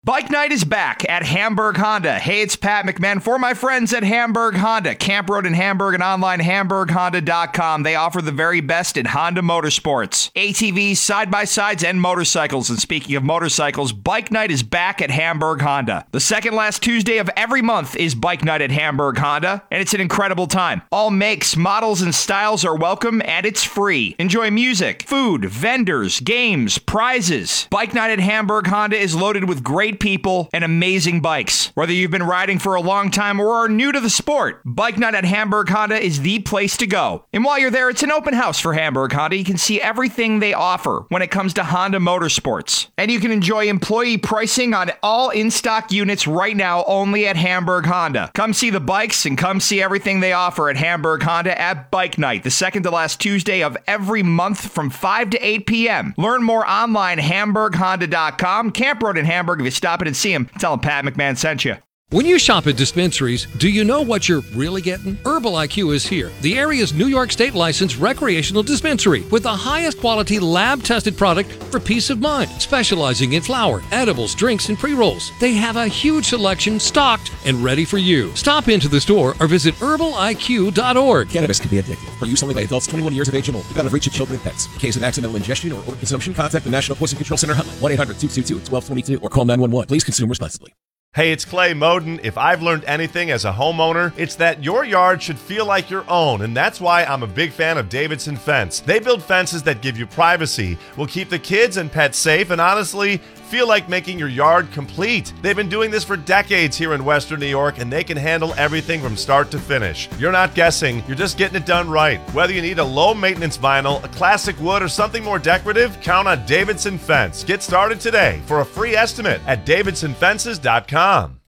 Bike night is back at Hamburg Honda. Hey, it's Pat McMahon for my friends at Hamburg Honda. Camp Road in Hamburg and online HamburgHonda.com. They offer the very best in Honda motorsports. ATVs, side-by-sides, and motorcycles. And speaking of motorcycles, Bike night is back at Hamburg Honda. The second last Tuesday of every month is Bike night at Hamburg Honda, and it's an incredible time. All makes, models, and styles are welcome, and it's free. Enjoy music, food, vendors, games, prizes. Bike night at Hamburg Honda is loaded with great people and amazing bikes. Whether you've been riding for a long time or are new to the sport, Bike night at Hamburg Honda is the place to go. And while you're there, it's an open house for Hamburg Honda. You can see everything they offer when it comes to Honda motorsports. And you can enjoy employee pricing on all in-stock units right now only at Hamburg Honda. Come see the bikes and come see everything they offer at Hamburg Honda at Bike night, the second to last Tuesday of every month from 5 to 8 p.m. Learn more online, HamburgHonda.com. Camp Road in Hamburg. If you stop in and see him, tell him Pat McMahon sent you. When you shop at dispensaries, do you know what you're really getting? Herbal IQ is here, the area's New York State licensed recreational dispensary with the highest quality lab-tested product for peace of mind, specializing in flower, edibles, drinks, and pre-rolls. They have a huge selection stocked and ready for you. Stop into the store or visit herbaliq.org. Cannabis can be addictive. For use only by adults 21 years of age and older. Without a reach of children and pets. In case of accidental ingestion or consumption, contact the National Poison Control Center hotline 1-800-222-1222 or call 911. Please consume responsibly. Hey, it's Clay Moden. If I've learned anything as a homeowner, it's that your yard should feel like your own, and that's why I'm a big fan of Davidson Fence. They build fences that give you privacy, will keep the kids and pets safe, and honestly, feel like making your yard complete. They've been doing this for decades here in Western New York, and they can handle everything from start to finish. You're not guessing, you're just getting it done right. Whether you need a low-maintenance vinyl, a classic wood, or something more decorative, count on Davidson Fence. Get started today for a free estimate at davidsonfences.com.